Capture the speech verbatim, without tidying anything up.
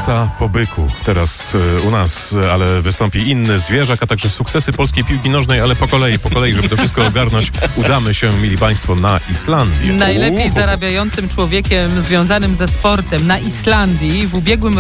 Kasa po byku. Teraz y, u nas, y, ale wystąpi inny zwierzak, a także sukcesy polskiej piłki nożnej, ale po kolei, po kolei, żeby to wszystko ogarnąć, udamy się, mili państwo, na Islandię. Najlepiej Uhu. zarabiającym człowiekiem związanym ze sportem na Islandii w ubiegłym